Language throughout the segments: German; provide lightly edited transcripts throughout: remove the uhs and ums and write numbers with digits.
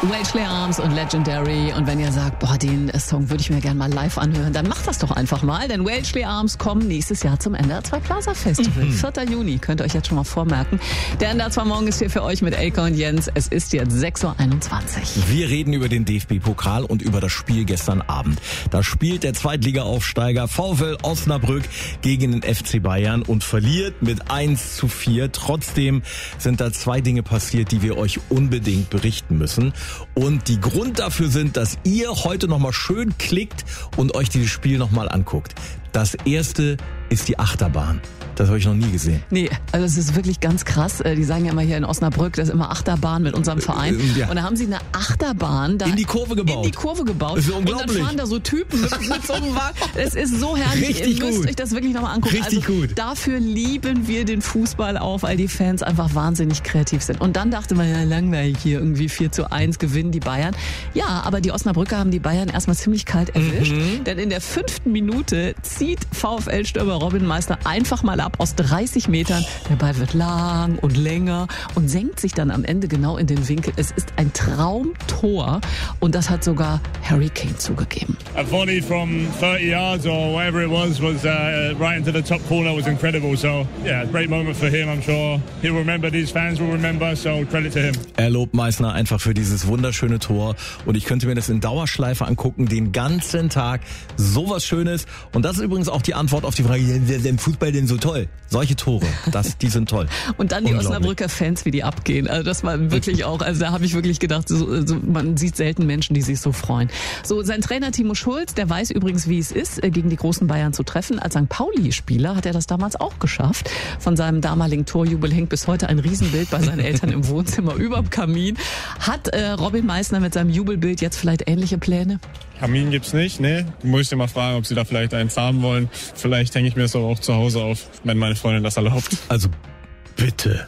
Welsh Arms und Legendary. Und wenn ihr sagt, boah, den Song würde ich mir gerne mal live anhören, dann macht das doch einfach mal. Denn Welsh Arms kommen nächstes Jahr zum NDR 2 Plaza Festival. 4. Juni, könnt ihr euch jetzt schon mal vormerken. Der NDR 2 Morgen ist hier für euch mit Elke und Jens. Es ist jetzt 6.21 Uhr. Wir reden über den DFB-Pokal und über das Spiel gestern Abend. Da spielt der Zweitliga-Aufsteiger VfL Osnabrück gegen den FC Bayern und verliert mit 1:4. Trotzdem sind da zwei Dinge passiert, die wir euch unbedingt berichten müssen. Und die Grund dafür sind, dass ihr heute nochmal schön klickt und euch dieses Spiel nochmal anguckt. Das erste ist die Achterbahn. Das habe ich noch nie gesehen. Nee, also es ist wirklich ganz krass. Die sagen ja immer hier in Osnabrück, das ist immer Achterbahn mit unserem Verein. Ja. Und da haben sie eine Achterbahn da in die Kurve gebaut. Das ist unglaublich. Und dann fahren da so Typen mit so einem Wagen. Es ist so herrlich. Richtig Ihr müsst gut. euch das wirklich nochmal angucken. Richtig gut. Dafür lieben wir den Fußball auch, weil die Fans einfach wahnsinnig kreativ sind. Und dann dachte man, ja, langweilig hier irgendwie 4:1 gewinnen die Bayern. Ja, aber die Osnabrücker haben die Bayern erstmal ziemlich kalt erwischt. Denn in der 5. Minute zieht VfL-Stürmer Robin Meissner einfach mal ab aus 30 Metern. Der Ball wird lang und länger und senkt sich dann am Ende genau in den Winkel. Es ist ein Traumtor und das hat sogar Harry Kane zugegeben. A volley from 30 yards or whatever it was right into the top corner was incredible. So yeah, great moment for him. I'm sure he'll remember, these fans will remember, so credit to him. Er lobt Meissner einfach für dieses wunderschöne Tor und ich könnte mir das in Dauerschleife angucken, den ganzen Tag. Sowas Schönes. Und das ist übrigens auch die Antwort auf die Frage, ist der Fußball denn so toll? Solche Tore, die sind toll. Und dann die Osnabrücker Fans, wie die abgehen. Also das war wirklich auch, also da habe ich wirklich gedacht, man sieht selten Menschen, die sich so freuen. So, sein Trainer Timo Schulz, der weiß übrigens, wie es ist, gegen die großen Bayern zu treffen. Als St. Pauli-Spieler hat er das damals auch geschafft. Von seinem damaligen Torjubel hängt bis heute ein Riesenbild bei seinen Eltern im Wohnzimmer überm Kamin. Hat Robin Meissner mit seinem Jubelbild jetzt vielleicht ähnliche Pläne? Kamin gibt's nicht, ne? Muss ich dir mal fragen, ob sie da vielleicht eins haben wollen. Vielleicht hänge ich mir das auch zu Hause auf, wenn meine Freundin das erlaubt. Also bitte.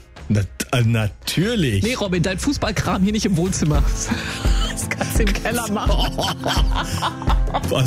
Natürlich. Nee, Robin, dein Fußballkram hier nicht im Wohnzimmer. Das kannst du im Keller machen.